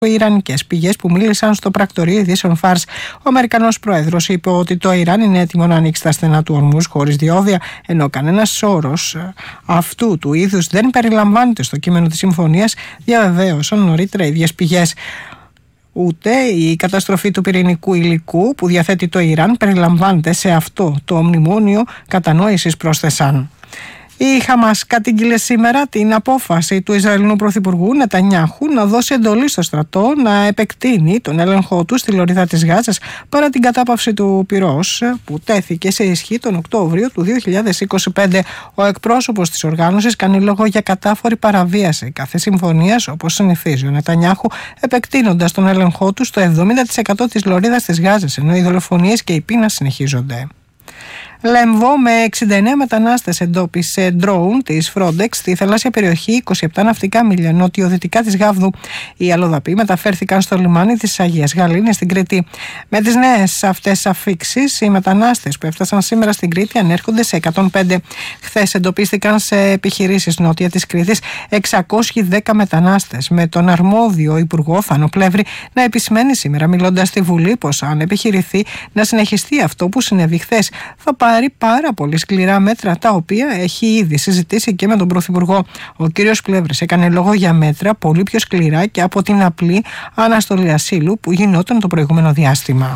Ιρανικές πηγές που μίλησαν στο πρακτορείο ειδήσεων Φάρς. Ο Αμερικανός πρόεδρος είπε ότι το Ιράν είναι έτοιμο να ανοίξει τα στενά του Ορμούζ χωρίς διόδια, ενώ κανένας όρος αυτού του είδους δεν περιλαμβάνεται στο κείμενο της συμφωνίας, διαβεβαίωσαν νωρίτερα ίδιες πηγές. Ούτε η καταστροφή του πυρηνικού υλικού που διαθέτει το Ιράν περιλαμβάνεται σε αυτό το μνημόνιο κατανόησης, πρόσθεσαν. Η Χαμάς κατήγγειλε σήμερα την απόφαση του Ισραηλινού Πρωθυπουργού Νετανιάχου να δώσει εντολή στο στρατό να επεκτείνει τον έλεγχό του στη λωρίδα της Γάζας παρά την κατάπαυση του πυρός που τέθηκε σε ισχύ τον Οκτώβριο του 2025. Ο εκπρόσωπος της οργάνωσης κάνει λόγο για κατάφορη παραβίαση κάθε συμφωνίας, όπως συνηθίζει ο Νετανιάχου, επεκτείνοντας τον έλεγχό του στο 70% της λωρίδας της Γάζας, ενώ οι δολοφονίες και η πείνα συνεχίζονται. Λέμβο με 69 μετανάστες εντόπισε ντρόουν της Frontex στη θαλάσσια περιοχή 27 ναυτικά μίλια νοτιοδυτικά της Γάβδου. Οι αλλοδαποί μεταφέρθηκαν στο λιμάνι της Αγίας Γαλήνης στην Κρήτη. Με τις νέες αυτές αφίξεις, οι μετανάστες που έφτασαν σήμερα στην Κρήτη ανέρχονται σε 105. Χθες εντοπίστηκαν σε επιχειρήσεις νότια της Κρήτης 610 μετανάστες, με τον αρμόδιο Υπουργό Θάνο Πλεύρη να επισημαίνει σήμερα, μιλώντας στη Βουλή, πως αν επιχειρηθεί να συνεχιστεί αυτό που συνέβη χθες, θα πάρει πάρα πολύ σκληρά μέτρα, τα οποία έχει ήδη συζητήσει και με τον Πρωθυπουργό. Ο κύριος Πλεύρης έκανε λόγο για μέτρα πολύ πιο σκληρά και από την απλή αναστολή ασύλου που γινόταν το προηγούμενο διάστημα.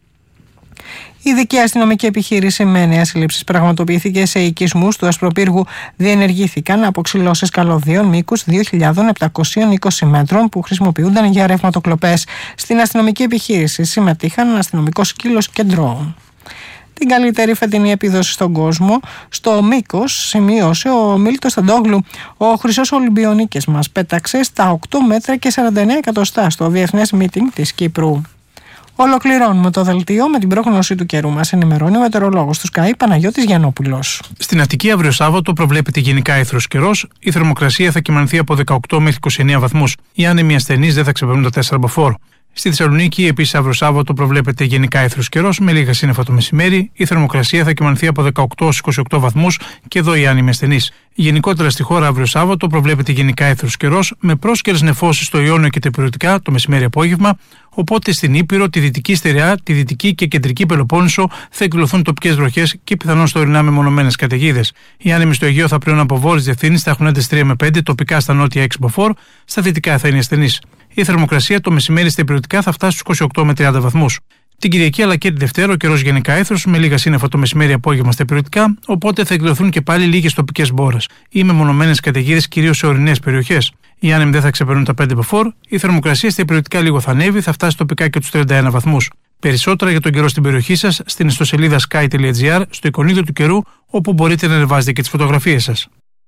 Η ειδική αστυνομική επιχείρηση με νέες συλλήψεις πραγματοποιήθηκε σε οικισμούς του Ασπροπύργου. Διενεργήθηκαν αποξυλώσεις καλωδίων μήκους 2.720 μέτρων που χρησιμοποιούνταν για ρευματοκλοπές. Στην αστυνομική επιχείρηση συμμετείχαν αστυνομικό σκύλος και ντρόουν. Την καλύτερη φετινή επίδοση στον κόσμο στο μήκος σημείωσε ο Μίλτος Σταντόγλου. Ο Χρυσός Ολυμπιονίκης μας πέταξε στα 8 μέτρα και 49 εκατοστά στο Διεθνές Μίτινγκ της Κύπρου. Ολοκληρώνουμε το δελτίο με την πρόγνωση του καιρού. Μας ενημερώνει ο μετεωρολόγος του Sky Παναγιώτης Γιαννόπουλος. Στην Αττική αύριο Σάββατο προβλέπεται γενικά αίθρος καιρός. Η θερμοκρασία θα κυμανθεί από 18 μέχρι 29 βαθμούς. Οι άνεμοι ασθενείς δεν θα ξεπερνούν τα 4 μποφόρ. Στη Θεσσαλονίκη, επίσης, αύριο Σάββατο προβλέπεται γενικά αίθρος καιρός με λίγα σύννεφα το μεσημέρι. Η θερμοκρασία θα κυμανθεί από 18 στους 28 βαθμούς και εδώ οι άνεμοι ασθενείς. Γενικότερα στη χώρα, αύριο Σάββατο προβλέπεται γενικά αίθρος καιρός με πρόσκαιρες νεφώσεις στο Ιόνιο και τα υπηρετικά το μεσημέρι-απόγευμα. Οπότε στην Ήπειρο, τη Δυτική Στερεά, τη Δυτική και Κεντρική Πελοπόννησο θα εκδηλωθούν τοπικές βροχές και πιθανόν στα ορεινά μεμονωμένες καταιγίδες. Οι άνεμοι στο Αιγαίο θα πλέουν από βόρειες διευθύνσεις, θα έχουν ένταση 3 με 5, τοπικά στα νότια 6 μποφόρ, στα δυτικά θα είναι ασθενείς. Η θερμοκρασία το μεσημέρι στα υπηρετικά θα φτάσει στους 28 με 30 βαθμούς. Την Κυριακή αλλά και τη Δευτέρα ο καιρός γενικά αίθρος με λίγα σύννεφα το μεσημέρι-απόγευμα στα υπηρετικά, οπότε θα εκδηλωθούν και πάλι λίγες τοπικές μπόρες ή μεμονωμένες καταιγίδες κυρίως σε ορεινές περιοχές. Οι άνεμοι δεν θα ξεπερνούν τα 5 μποφόρ, η θερμοκρασία στα υπηρετικά λίγο θα ανέβει, θα φτάσει τοπικά και τους 31 βαθμούς. Περισσότερα για τον καιρό στην περιοχή σας στην ιστοσελίδα sky.gr, στο εικονίδιο του καιρού, όπου μπορείτε να ανεβάζετε και τις φωτογραφίες σας.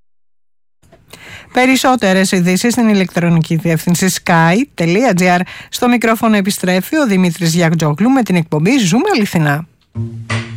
Περισσότερες ειδήσεις στην ηλεκτρονική διεύθυνση sky.gr. Στο μικρόφωνο επιστρέφει ο Δημήτρης Γιαγτζόγλου με την εκπομπή «Ζούμε αληθινά».